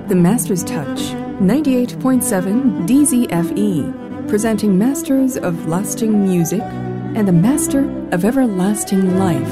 The Master's Touch, 98.7 DZFE, presenting Masters of Lasting Music and the Master of Everlasting Life.